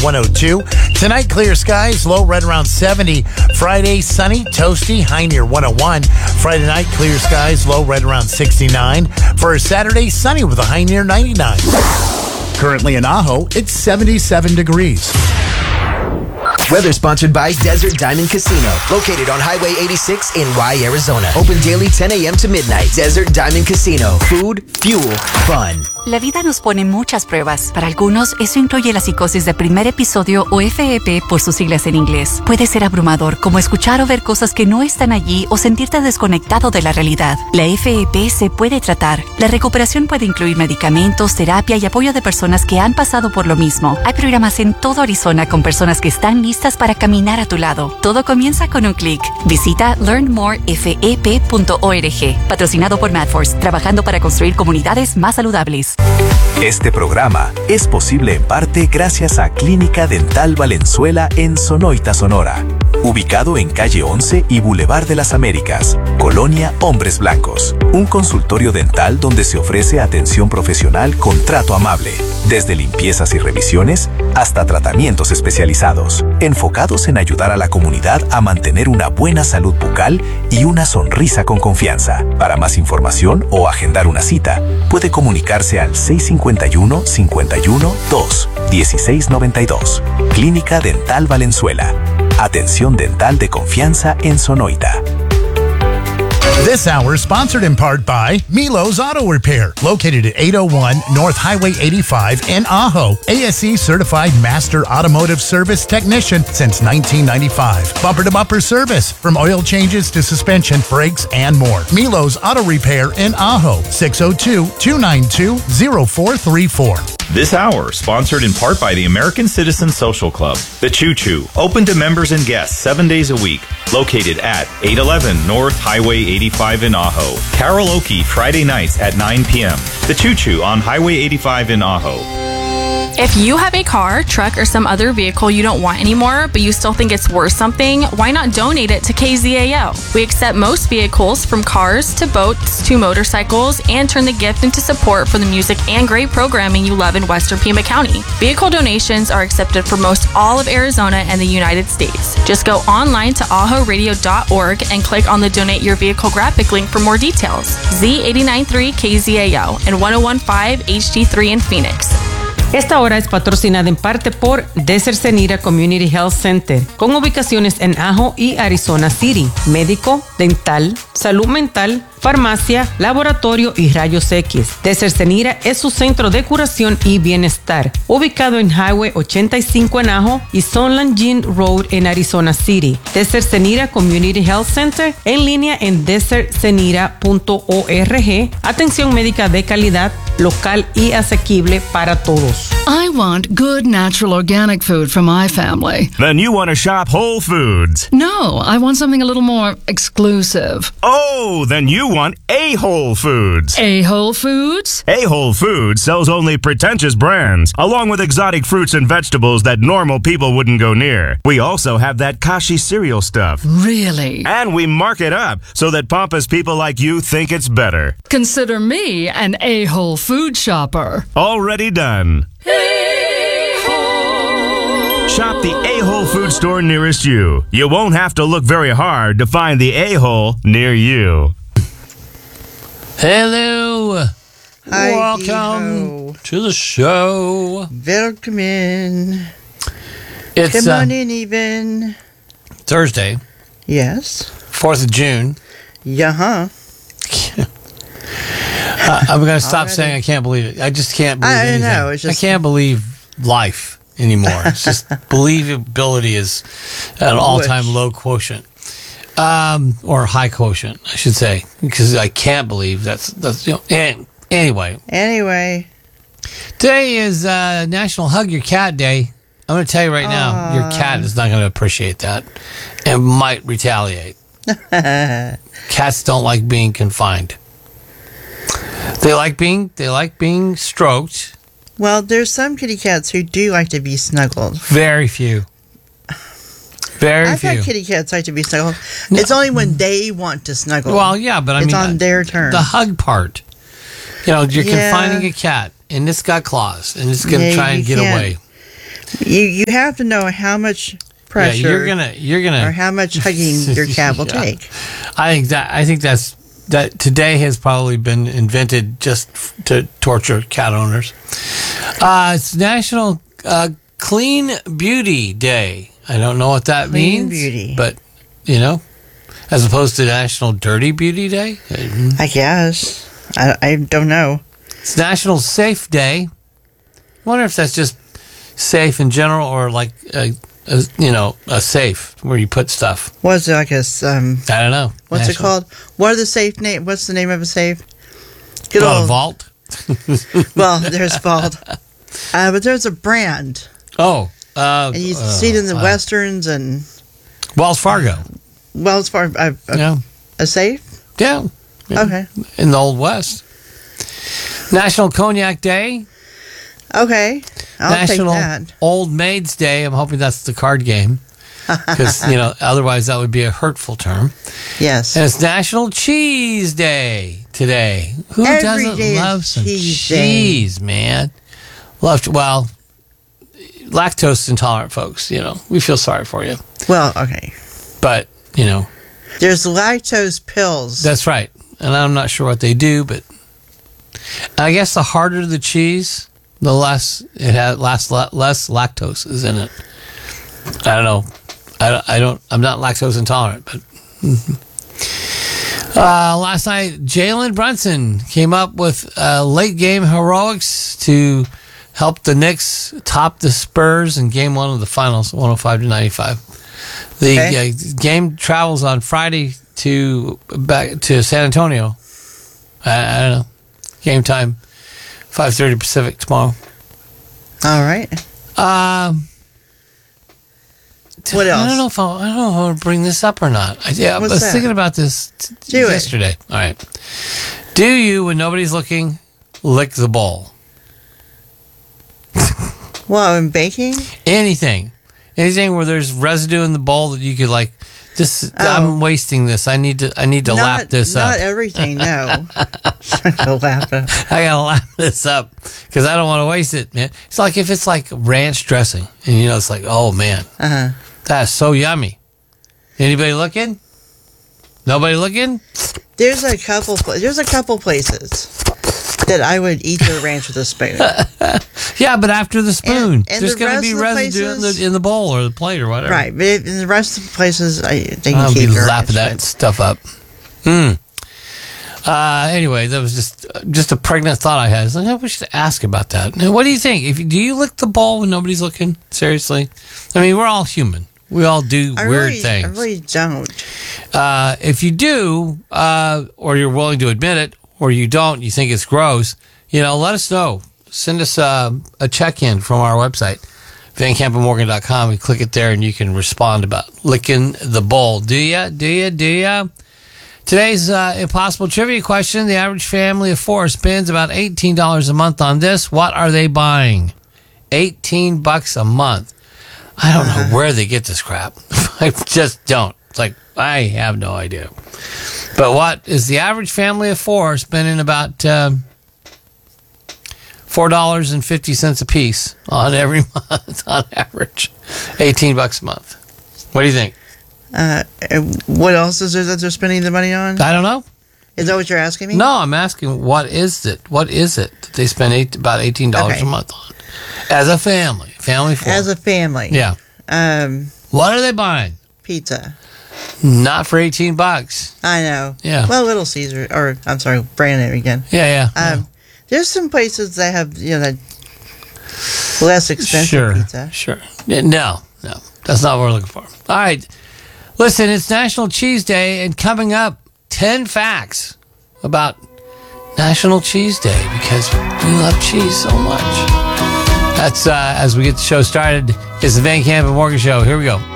102. Tonight, clear skies, low right around 70. Friday, sunny, toasty, high near 101. Friday night, clear skies, low right around 69. For Saturday, sunny with a high near 99. Currently in Ajo, it's 77 degrees. Weather sponsored by Desert Diamond Casino, located on Highway 86 in Y, Arizona. Open daily 10 a.m. to midnight. Desert Diamond Casino. Food, fuel, fun. La vida nos pone muchas pruebas. Para algunos, eso incluye la psicosis de primer episodio o FEP por sus siglas en inglés. Puede ser abrumador, como escuchar o ver cosas que no están allí o sentirte desconectado de la realidad. La FEP se puede tratar. La recuperación puede incluir medicamentos, terapia y apoyo de personas que han pasado por lo mismo. Hay programas en todo Arizona con personas que están listas para caminar a tu lado. Todo comienza con un clic. Visita learnmorefep.org. Patrocinado por MadForce, trabajando para construir comunidades más saludables. Este programa es posible en parte gracias a Clínica Dental Valenzuela en Sonoita, Sonora. Ubicado en calle 11 y Boulevard de las Américas, Colonia Hombres Blancos. Un consultorio dental donde se ofrece atención profesional con trato amable. Desde limpiezas y revisiones hasta tratamientos especializados. Enfocados en ayudar a la comunidad a mantener una buena salud bucal y una sonrisa con confianza. Para más información o agendar una cita, puede comunicarse al 651-51-2-1692. Clínica Dental Valenzuela. Atención dental de confianza en Sonoita. This hour sponsored in part by Milo's Auto Repair, located at 801 North Highway 85 in Ajo. ASE certified master automotive service technician since 1995. Bumper-to-bumper service, from oil changes to suspension, brakes, and more. Milo's Auto Repair in Ajo, 602-292-0434. This hour sponsored in part by the American Citizen Social Club, The Choo Choo, open to members and guests 7 days a week, located at 811 North Highway 85 in Ajo. Karaoke Friday nights at 9 p.m. The Choo Choo on Highway 85 in Ajo. If you have a car, truck, or some other vehicle you don't want anymore, but you still think it's worth something, why not donate it to KZAO? We accept most vehicles, from cars to boats to motorcycles, and turn the gift into support for the music and great programming you love in Western Pima County. Vehicle donations are accepted for most all of Arizona and the United States. Just go online to ahoradio.org and click on the Donate Your Vehicle graphic link for more details. Z89.3 KZAO and 101.5 HD3 in Phoenix. Esta hora es patrocinada en parte por Desert Senira Community Health Center, con ubicaciones en Ajo y Arizona City. Médico, dental, salud mental, farmacia, laboratorio y rayos X. Desert Senira es su centro de curación y bienestar, ubicado en Highway 85 en Ajo y Sunland Jean Road en Arizona City. Desert Senira Community Health Center, en línea en desertsenira.org. Atención médica de calidad, local y asequible para todos. I want good, natural, organic food for my family. Then you want to shop Whole Foods. No, I want something a little more exclusive. Oh, then you want A Whole Foods. A Whole Foods? A Whole Foods sells only pretentious brands, along with exotic fruits and vegetables that normal people wouldn't go near. We also have that Kashi cereal stuff. Really? And we mark it up so that pompous people like you think it's better. Consider me an A Whole Food shopper. Already done. Shop the A-Hole food store nearest you. You won't have to look very hard to find the A-Hole near you. Hello. Hi, welcome to the show. Welcome. It's Come on in, even. Thursday. Yes. 4th of June. Yeah. I'm going to stop saying I can't believe it. I just can't believe anything. I know. It's just, I can't believe life anymore. It's just believability is at an all-time low quotient. Or high quotient, I should say, because I can't believe that's anyway. Today is National Hug Your Cat Day. I'm going to tell you right now, your cat is not going to appreciate that and might retaliate. Cats don't like being confined. They like being stroked. Well, there's some kitty cats who do like to be snuggled. Very few. I've had kitty cats like to be snuggled. No. It's only when they want to snuggle. Well, yeah, but it's on their turn. The hug part. You're confining a cat, and it's got claws, and it's going to try and get away. You have to know how much pressure. Yeah, you're gonna, or how much hugging your cat will take. I think that today has probably been invented just to torture cat owners. It's National Clean Beauty Day. I don't know what that means. Beauty, but as opposed to National Dirty Beauty Day. I guess I don't know. It's National Safe Day. I wonder if that's just safe in general or like a safe where you put stuff. What's it like I don't know. What's it called? What are the safe name? What's the name of a safe? Good old vault. Well, there's vault, but there's a brand. Oh, and you see it in the westerns and Wells Fargo. Wells Fargo. A safe? Yeah. Okay. In the Old West. National Cognac Day. Okay. National take that. Old Maids Day. I'm hoping that's the card game. Because, otherwise that would be a hurtful term. Yes. And it's National Cheese Day today. Who doesn't love some cheese, man? Well, lactose intolerant folks, we feel sorry for you. Well, okay. But, there's lactose pills. That's right. And I'm not sure what they do, but I guess the harder the cheese, the less it has, less lactose is in it. I don't know. I'm not lactose intolerant, but last night Jalen Brunson came up with late game heroics to help the Knicks top the Spurs in Game 1 of the Finals, 105-95. The game travels on Friday back to San Antonio. I don't know. Game time, 5:30 Pacific tomorrow. All right. What else? I don't know if I want to bring this up or not. I was thinking about this yesterday. All right. Do you, when nobody's looking, lick the bowl? Well, in baking? Anything where there's residue in the bowl that you could like. I'm wasting this. I need to lap this up. Not everything, no. I gotta lap it. I gotta lap this up because I don't want to waste it, man. It's like if it's like ranch dressing, and it's like, oh man, that's so yummy. Anybody looking? Nobody looking? There's a couple places that I would eat the ranch with a spoon. Yeah, but after the spoon, and there's going to be residue in the bowl or the plate or whatever. Right, but in the rest of the places, they can I'll keep be lapping that stuff up. Anyway, that was just a pregnant thought I had. I was like, we should ask about that. Now, what do you think? Do you lick the bowl when nobody's looking? Seriously? I mean, we're all human. We all do weird things. I really don't. If you do, or you're willing to admit it, or you don't, you think it's gross, let us know. Send us a check-in from our website, VanCampenMorgan.com. You click it there and you can respond about licking the bowl. Do ya? Today's impossible trivia question. The average family of 4 spends about $18 a month on this. What are they buying? $18 a month. I don't know where they get this crap. I just don't. It's like, I have no idea. But what is the average family of 4 spending about $4.50 a piece on every month on average? $18 a month. What do you think? What else is there that they're spending the money on? I don't know. Is that what you're asking me? No, I'm asking what is it? What is it that they spend about $18 a month on? As a family. Family 4. As a family. Yeah. What are they buying? Pizza. Not for $18. I know. Yeah. Well, Little Caesar, or I'm sorry, brand name again. Yeah. There's some places that have that less expensive pizza. Sure. No, that's not what we're looking for. All right, listen, it's National Cheese Day, and coming up, 10 facts about National Cheese Day because we love cheese so much. That's as we get the show started. It's the Van Camp and Morgan Show. Here we go.